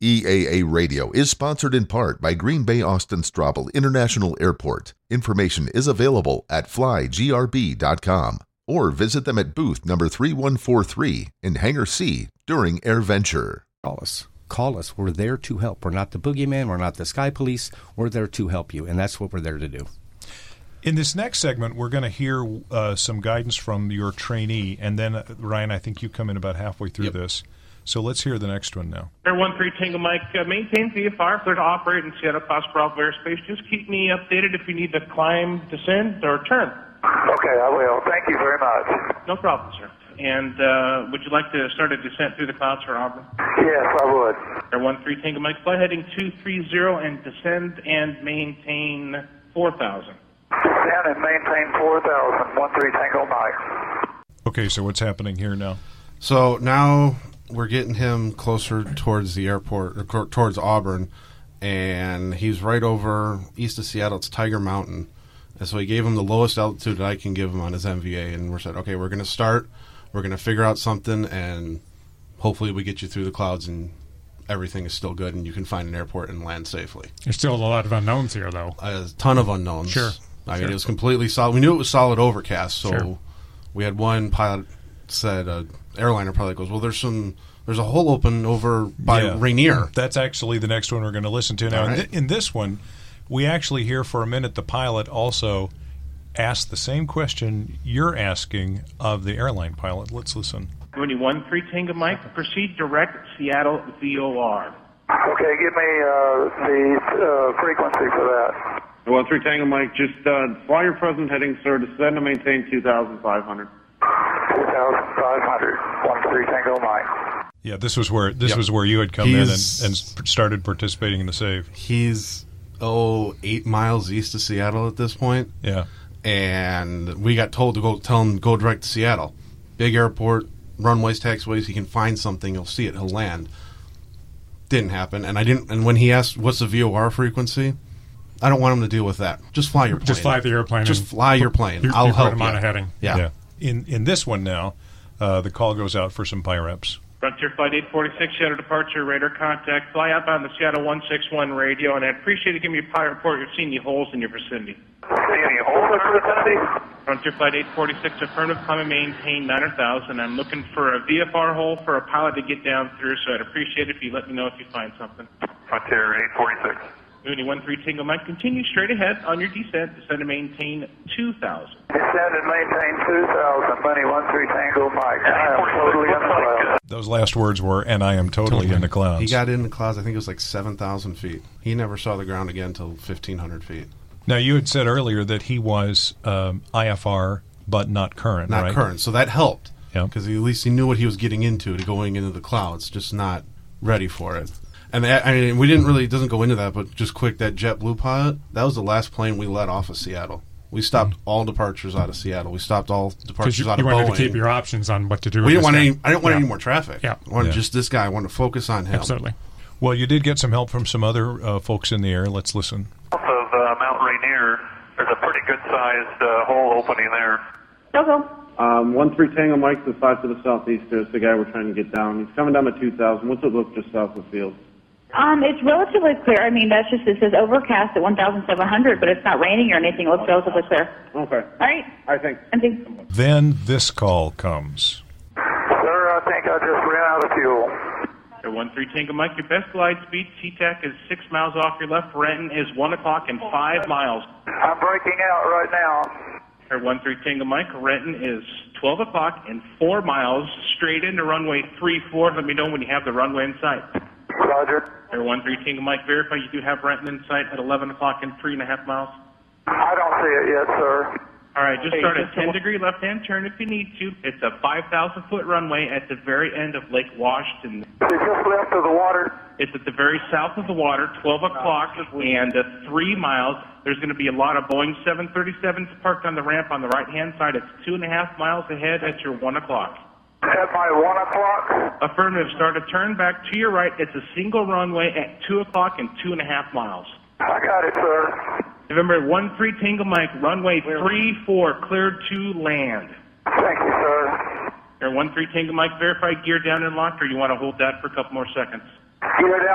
EAA Radio is sponsored in part by Green Bay Austin Straubel International Airport. Information is available at flygrb.com or visit them at booth number 3143 in Hangar C during AirVenture. Call us. We're there to help. We're not the boogeyman. We're not the sky police. We're there to help you, and that's what we're there to do. In this next segment, we're going to hear some guidance from your trainee, and then, Ryan, I think you come in about halfway through this. So let's hear the next one now. Air 13 Tango Mike, maintain VFR, clear to operate in Seattle Class Bravo airspace. Just keep me updated if you need to climb, descend, or turn. Okay, I will. Thank you very much. No problem, sir. And would you like to start a descent through the clouds for Auburn? Yes, I would. Air 13 Tango Mike, fly heading 230 and descend and maintain 4,000. Descend and maintain 4,000. 13 Tango Mike. Okay, so what's happening here now? So now we're getting him closer towards the airport, or towards Auburn, and he's right over east of Seattle. It's Tiger Mountain. And so he gave him the lowest altitude that I can give him on his MVA, and we said, okay, we're going to start. We're going to figure out something, and hopefully we get you through the clouds and everything is still good and you can find an airport and land safely. There's still a lot of unknowns here, though. A ton of unknowns. Sure. I mean, it was completely solid. We knew it was solid overcast, so we had one pilot said, airliner pilot goes, well, there's a hole open over by Rainier. That's actually the next one we're going to listen to. Now, in this one, we actually hear for a minute the pilot also asked the same question you're asking of the airline pilot. Let's listen. 13 Tango Mike, proceed direct Seattle VOR. Okay, give me the frequency for that. 13 Tango Mike, just fly your present heading, sir. Descend and maintain 2,500. 2,500. 13 Tango Mike. Yeah, this was where you had come in and started participating in the save. He's 8 miles east of Seattle at this point. Yeah. And we got told to tell him to go direct to Seattle. Big airport, runways, taxiways, he can find something, he'll see it, he'll land. Didn't happen. And when he asked what's the VOR frequency, I don't want him to deal with that. Just fly your plane. Just fly the airplane. Just fly your plane. I'll help you. On a heading. Yeah. In this one now, the call goes out for some PIREPs. Frontier Flight 846, Seattle departure, radar contact. Fly outbound the Seattle 161 radio, and I'd appreciate you giving me a pilot report. You've seen any holes in your vicinity. See any holes in your vicinity? Frontier Flight 846, affirmative, climb and maintain 9,000. I'm looking for a VFR hole for a pilot to get down through, so I'd appreciate it if you let me know if you find something. Frontier 846. Mooney 13 Tango Mike, continue straight ahead on your descent. Descend and maintain 2,000. Descend and maintain 2,000. Mooney 13 Tango Mike. I am totally in the clouds. Those last words were, and I am totally in the clouds. He got in the clouds, I think it was like 7,000 feet. He never saw the ground again until 1,500 feet. Now, you had said earlier that he was IFR, but not current, Not right? current, so that helped. Yeah. Because at least he knew what he was getting into going into the clouds, just not ready for it. And we didn't really, it doesn't go into that, but just quick, that JetBlue pilot, that was the last plane we let off of Seattle. We stopped all departures out of Seattle. We stopped all departures out of Boeing. You wanted to keep your options on what to do. I didn't want any more traffic. Yeah. I wanted just this guy. I wanted to focus on him. Absolutely. Well, you did get some help from some other folks in the air. Let's listen. Off of Mount Rainier, there's a pretty good-sized hole opening there. Okay. 13 Tango Mike to the side to the southeast. There's the guy we're trying to get down. He's coming down to 2,000. What's it look just south of the field? It's relatively clear. I mean, it says overcast at 1,700, but it's not raining or anything. It looks relatively clear. Okay. All right. I think. Then this call comes. Sir, I think I just ran out of fuel. Air 13 Tango Mike, your best glide speed, SeaTac is 6 miles off your left. Renton is 1 o'clock and 5 miles. I'm breaking out right now. Air 13 Tango Mike, Renton is 12 o'clock and 4 miles straight into runway 34. Let me know when you have the runway in sight. Roger. Air 13 Tango Mike, verify you do have Renton in sight at 11 o'clock and 3.5 miles. I don't see it yet, sir. All right, just start a 10-degree left-hand turn if you need to. It's a 5,000-foot runway at the very end of Lake Washington. It's just left of the water. It's at the very south of the water, 12 o'clock and 3 miles. There's going to be a lot of Boeing 737s parked on the ramp on the right-hand side. It's 2.5 miles ahead at your 1 o'clock. At my 1 o'clock? Affirmative. Start a turn back to your right. It's a single runway at 2 o'clock and 2.5 miles. I got it, sir. November 13 Tango Mike, runway 34, cleared to land. Thank you, sir. Air 13 Tango Mike, verify gear down and locked, or you want to hold that for a couple more seconds? Gear down.